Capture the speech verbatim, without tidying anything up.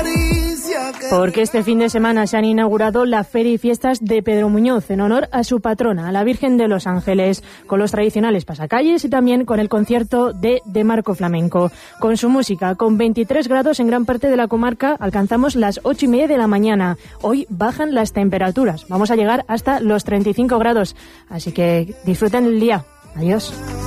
Porque este fin de semana se han inaugurado la Feria y Fiestas de Pedro Muñoz en honor a su patrona, a la Virgen de los Ángeles, con los tradicionales pasacalles y también con el concierto de De Marco Flamenco. Con su música, con veintitrés grados en gran parte de la comarca, alcanzamos las ocho y media de la mañana. Hoy bajan las temperaturas, vamos a llegar hasta los treinta y cinco grados, así que disfruten el día. Adiós.